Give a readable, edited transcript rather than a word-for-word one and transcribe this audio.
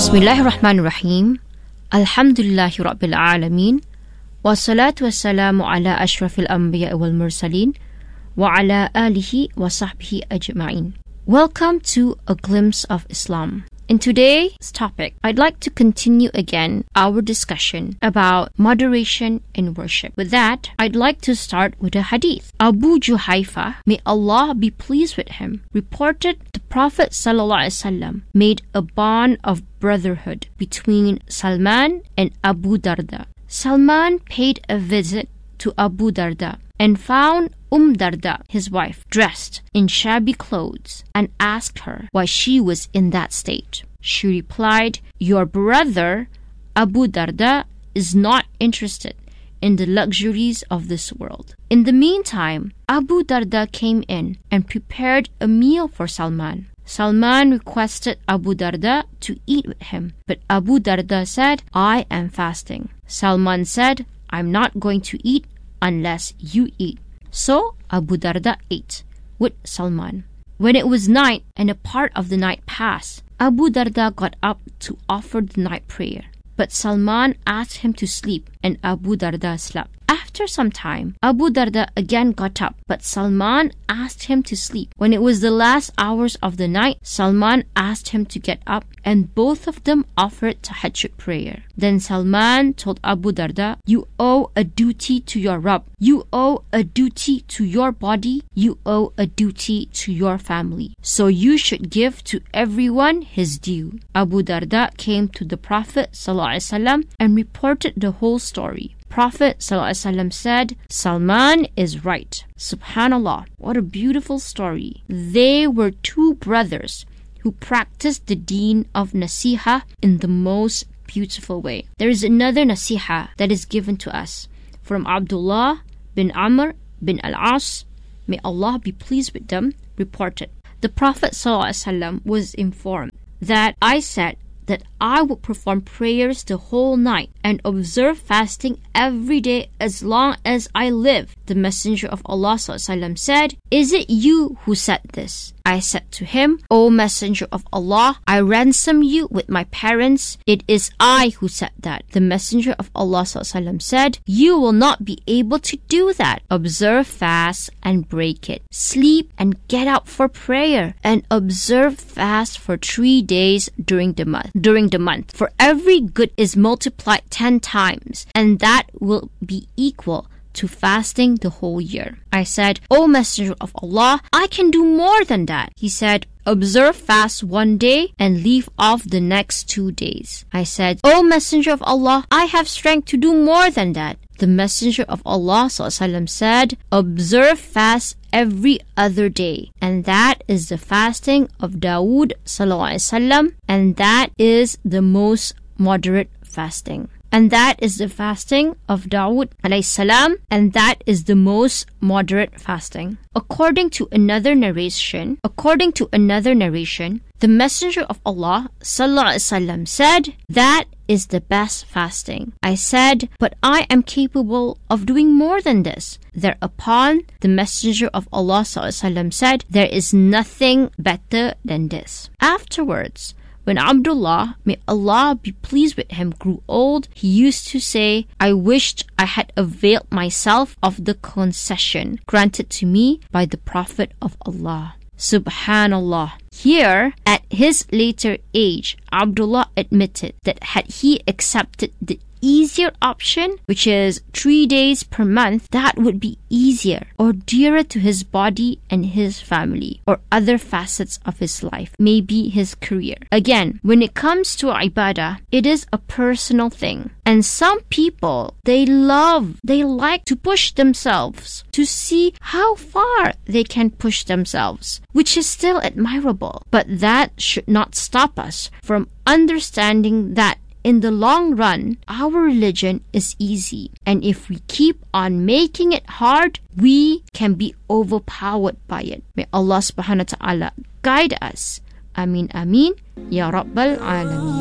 Bismillahirrahmanirrahim. Alhamdulillahi Rabbil Alameen. Wassalatu wassalamu ala ashrafil anbiya wal mursaleen. Wa ala alihi wa sahbihi ajma'in. Welcome to A Glimpse of Islam. In today's topic, I'd like to continue again our discussion about moderation in worship. With that, I'd like to start with a hadith. Abu Juhayfa, may Allah be pleased with him, reported the Prophet ﷺ made a bond of brotherhood between Salman and Abu Darda. Salman paid a visit to Abu Darda and found Darda, his wife, dressed in shabby clothes, and asked her why she was in that state. She replied, "Your brother, Abu Darda, is not interested in the luxuries of this world." In the meantime, Abu Darda came in and prepared a meal for Salman. Salman requested Abu Darda to eat with him, but Abu Darda said, "I am fasting." Salman said, "I'm not going to eat unless you eat." So Abu Darda ate with Salman. When it was night and a part of the night passed, Abu Darda got up to offer the night prayer. But Salman asked him to sleep, and Abu Darda slept. After some time, Abu Darda again got up, but Salman asked him to sleep. When it was the last hours of the night, Salman asked him to get up, and both of them offered tahajjud prayer. Then Salman told Abu Darda, "You owe a duty to your Rabb. You owe a duty to your body. You owe a duty to your family. So you should give to everyone his due." Abu Darda came to the Prophet ﷺ and reported the whole story. Prophet ﷺ said, "Salman is right." Subhanallah, what a beautiful story. They were two brothers who practiced the deen of nasiha in the most beautiful way. There is another nasiha that is given to us from Abdullah bin Amr bin al-As, may Allah be pleased with them, reported. The Prophet ﷺ was informed that I said that I would perform prayers the whole night and observe fasting every day as long as I live. The Messenger of Allah ﷺ said, "Is it you who said this?" I said to him, "O Messenger of Allah, I ransom you with my parents. It is I who said that." The Messenger of Allah ﷺ said, "You will not be able to do that. Observe fast and break it. Sleep and get up for prayer, and observe fast for 3 days during the month. For every good is multiplied 10 times, and that will be equal to fasting the whole year." I said, "O Messenger of Allah, I can do more than that." He said, "Observe fast 1 day and leave off the next 2 days." I said, "O Messenger of Allah, I have strength to do more than that." The Messenger of Allah ﷺ said, "Observe fast every other day, and that is the fasting of Dawood ﷺ, and that is the most moderate fasting." And that is the fasting of Dawood ﷺ, and that is the most moderate fasting. According to another narration, the Messenger of Allah ﷺ said, "That is the best fasting." I said, "But I am capable of doing more than this." Thereupon, the Messenger of Allah ﷺ said, "There is nothing better than this." Afterwards, when Abdullah, may Allah be pleased with him, grew old, he used to say, "I wished I had availed myself of the concession granted to me by the Prophet of Allah." Subhanallah. Here, at his later age, Abdullah admitted that had he accepted the easier option, which is 3 days per month, that would be easier or dearer to his body and his family or other facets of his life, maybe his career. Again, when it comes to ibadah, it is a personal thing. And some people, they like to push themselves to see how far they can push themselves, which is still admirable. But that should not stop us from understanding that in the long run, our religion is easy. And if we keep on making it hard, we can be overpowered by it. May Allah subhanahu wa ta'ala guide us. Ameen, ameen. Ya Rabbal Alameen.